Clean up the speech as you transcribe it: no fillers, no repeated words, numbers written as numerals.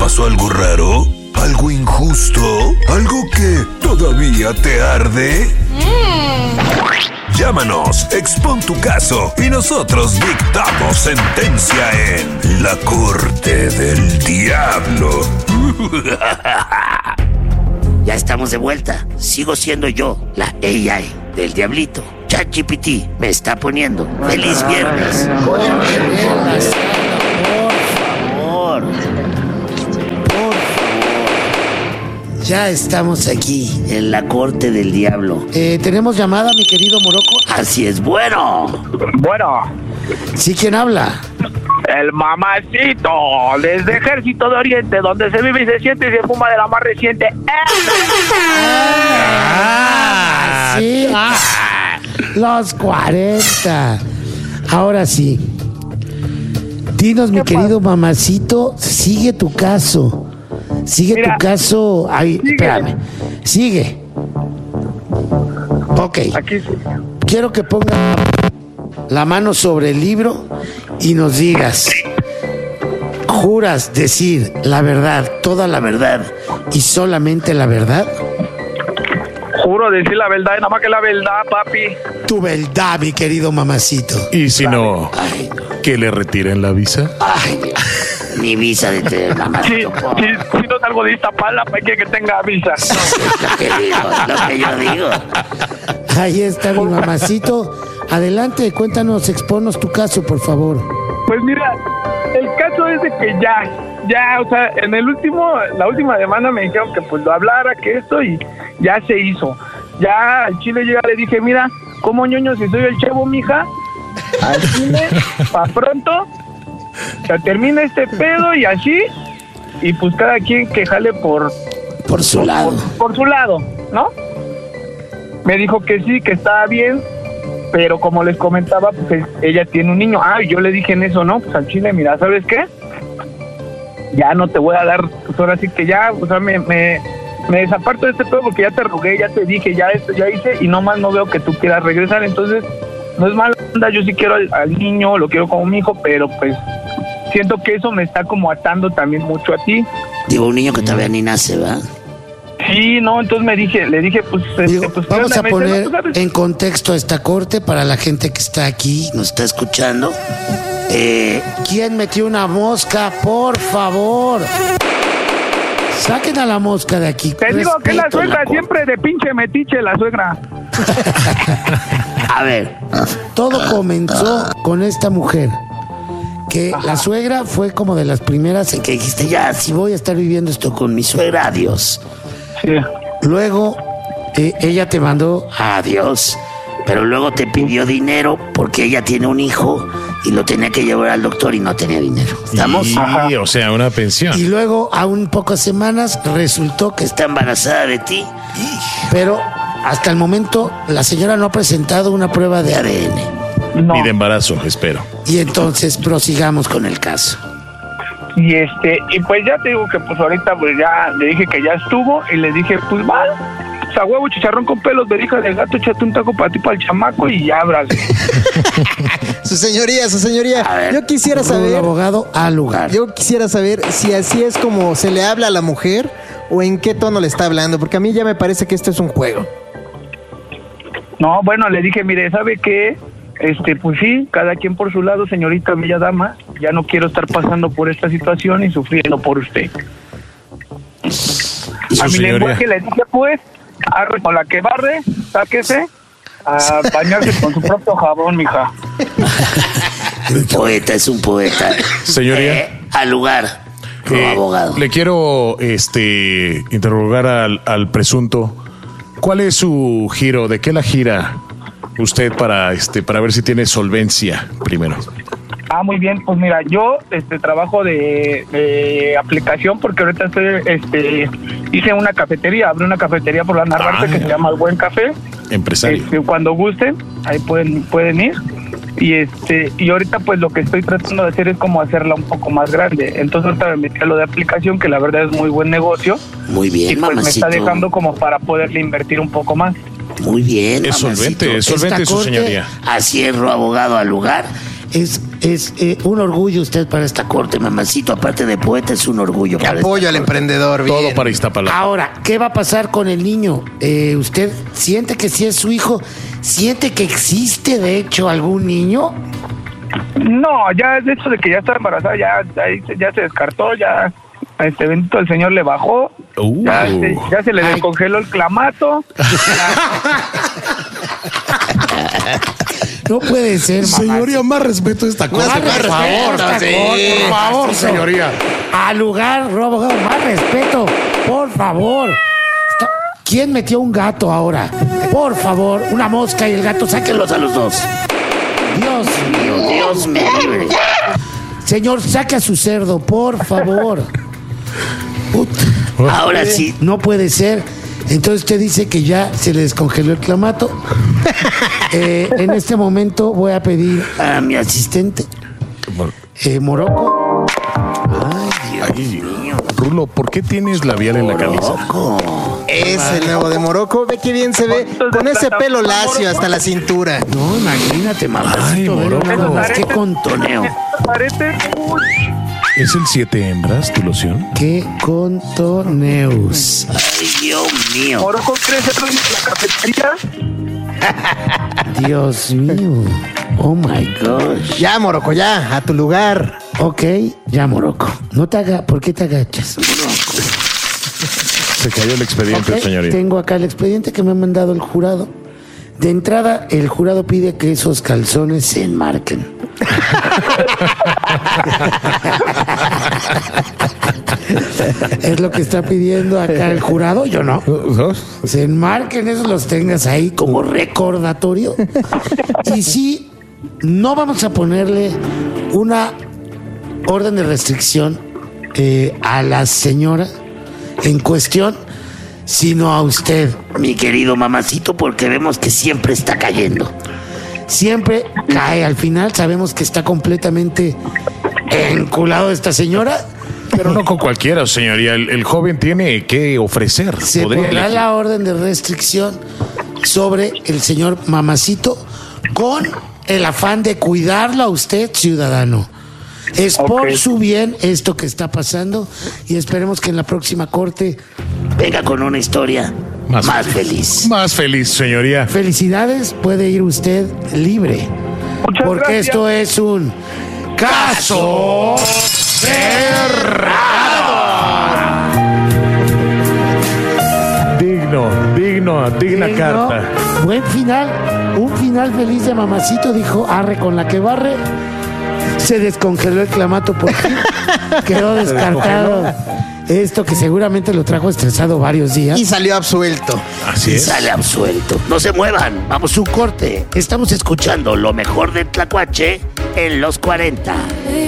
pasó algo raro? ¿Algo injusto? ¿Algo que todavía te arde? Llámanos, expon tu caso y nosotros dictamos sentencia en La Corte del Diablo. Ya estamos de vuelta. Sigo siendo yo, la AI del Diablito. ChatGPT me está poniendo. ¡Feliz viernes! Por favor. Ya estamos aquí. En la corte del diablo. ¿Tenemos llamada, mi querido Morocco? Así es, bueno. Bueno, ¿Sí? ¿Quién habla? el mamacito, desde Ejército de Oriente, donde se vive y se siente y se fuma de la más reciente. Sí. Los 40. Ahora sí. Dinos, mi querido mamacito, sigue tu caso. Mira, tu caso. Ay, sigue. espérame. Sigue. Ok. Aquí sí. Quiero que ponga la mano sobre el libro y nos digas, ¿juras decir la verdad, toda la verdad y solamente la verdad? Juro decir la verdad y nada más que la verdad, papi. Tu verdad, mi querido mamacito. Y si no, Ay, que le retiren la visa. ay, Mi visa de Si mamacito. si no salgo de Iztapalapa, hay que tenga visa. Es lo que digo, es lo que yo digo. ahí está mi mamacito. Adelante, cuéntanos, exponos tu caso, por favor. Pues mira, el caso es de que ya, o sea, en la última demanda me dijeron que pues lo hablara, que esto, y ya se hizo. Ya al Chile yo ya le dije, mira, ¿cómo ñoño si soy el Chevo, mija? Al Chile, pa' pronto, se termina este pedo y así, y pues cada quien que jale por Su lado. por su lado, ¿no? Me dijo que sí, que estaba bien, pero como les comentaba, pues ella tiene un niño. Y yo le dije en eso, ¿no? Pues al Chile, mira, ¿sabes qué? Ya no te voy a dar, pues ahora sí que ya, o sea, me desaparto de este pedo porque ya te rogué, ya te dije, ya esto, ya hice, y nomás no veo que tú quieras regresar. Entonces, no es mala onda, yo sí quiero al niño, lo quiero como mi hijo, pero pues siento que eso me está como atando también mucho a ti. Digo, un niño que todavía ni nace, ¿va? Sí, no, entonces le dije, pues... Digo, pues vamos a me poner dice, no, pues, en contexto a esta corte para la gente que está aquí. ¿Nos está escuchando? ¿Quién metió una mosca? Por favor. Saquen a la mosca de aquí. Te digo que la Respeto suegra corte. siempre de pinche metiche, la suegra. A ver, Todo comenzó con esta mujer. Que la suegra fue como de las primeras en que dijiste, ya, si voy a estar viviendo esto con mi suegra, adiós. Sí. Luego, ella te mandó adiós. Pero luego te pidió dinero porque ella tiene un hijo y lo tenía que llevar al doctor y no tenía dinero. ¿Estamos? Y, o sea, una pensión. y luego a un pocas semanas resultó que Está embarazada de ti. pero hasta el momento la señora no ha presentado una prueba de ADN. No. Ni de embarazo, espero. Y entonces prosigamos con el caso. Y pues ya te digo que pues ahorita pues ya le dije que ya estuvo y le dije, pues va, pues a huevo, chicharrón con pelos, verija de gato, échate un taco para ti, para el chamaco y ya, abrazo. Su señoría, A ver. yo quisiera Un saber, abogado al lugar. yo quisiera saber si así es como se le habla a la mujer o en qué tono le está hablando, porque a mí ya me parece que esto es un juego. No, bueno, le dije, mire, ¿sabe qué? Pues sí, cada quien por su lado, señorita bella dama, ya no quiero estar pasando por esta situación y sufriendo por usted. Y su A mi señoría. lenguaje le dije, pues, arre con la que barre, sáquese a bañarse con su propio jabón, mija. Un poeta, es un poeta. Señoría. Al lugar, como abogado. Le quiero interrogar al presunto. ¿Cuál es su giro? ¿De qué la gira usted para ver si tiene solvencia primero? Muy bien, pues mira, yo trabajo de aplicación porque ahorita hice una cafetería, abrí una cafetería por la Narvarte que se llama El Buen Café. Empresario. Cuando gusten, ahí pueden ir. Y ahorita pues lo que estoy tratando de hacer es como hacerla un poco más grande. Entonces ahorita me metí a lo de aplicación, que la verdad es muy buen negocio. Muy Y bien, pues me mamacito. está dejando como para poderle invertir un poco más. Muy bien, Es mamacito. solvente Esta su corte- señoría. Así es, abogado al lugar. Es Es un orgullo usted para esta corte, mamacito. Aparte de poeta, es un orgullo para esta Apoyo al corte. emprendedor. Bien. Todo para Iztapalapa. Ahora, ¿qué va a pasar con el niño? ¿Usted siente que sí es su hijo? ¿Siente que existe, de hecho, algún niño? No, ya de hecho de que ya está embarazada, ya se descartó, ya bendito el Señor le bajó, ya se le Ay. descongeló el clamato. No puede ser, mamá. Señoría, más respeto a esta cosa. Más respeto, sí. Por favor, señoría. Al lugar, robo, más respeto, por favor. ¿Quién metió un gato ahora? Por favor, una mosca y el gato, sáquenlos a los dos. Dios mío, Dios mío. Señor, saque a su cerdo, por favor. Ahora sí. No puede ser. Entonces usted dice que ya se le descongeló el clamato. En este momento voy a pedir a mi asistente, Morocco. Ay, Dios mío. Rulo, ¿por qué tienes labial en la camisa? Morocco. Es el nuevo de Morocco. Ve qué bien se ve. Con ese pelo lacio hasta la cintura. No, imagínate, mamacito. Ay, ve Morocco. nada más, qué contoneo. Parece, uy, ¿Es el 7 hembras tu loción? Qué contoneus. Ay, Dios mío. Morocco crece en la cafetería. Dios mío. Oh my gosh. Ya, Morocco, ya. A tu lugar. Ok, ya, Morocco. No te haga, ¿por qué te agachas? Se cayó el expediente, Ok, señoría. tengo acá el expediente que me ha mandado el jurado. De entrada, el jurado pide que esos calzones se enmarquen. Es lo que está pidiendo acá el jurado, yo no. Se enmarquen, esos los tengas ahí como recordatorio. Y sí, no vamos a ponerle una orden de restricción a la señora en cuestión, sino a usted, Mi querido mamacito, porque vemos que siempre está cayendo. siempre cae al final. Sabemos que está completamente enculado esta señora. Pero no con cualquiera, señoría. El joven tiene que ofrecer. Se Podría pondrá elegir. la orden de restricción sobre el señor Mamacito con el afán de cuidarlo a usted, ciudadano. Es por Ok. su bien esto que está pasando y esperemos que en la próxima corte. Venga con una historia más feliz. Más feliz, señoría. Felicidades, puede ir usted libre. Muchas Porque gracias. esto es un caso Digna Digno, carta. Buen final, un final feliz de Mamacito, dijo arre con la que barre. Se descongeló el clamato porque quedó descartado. Esto que seguramente lo trajo estresado varios días. Y salió absuelto. Así Y es. sale absuelto. No se muevan. Vamos a un corte. Estamos escuchando lo mejor de Tlacuache en los 40.